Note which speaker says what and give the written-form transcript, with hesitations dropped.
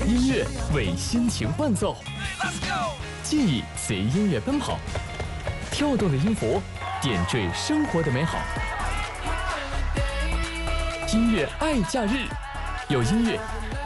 Speaker 1: 音乐为心情伴奏，记忆随音乐奔跑，跳动的音符点缀生活的美好。音乐爱假日，有音乐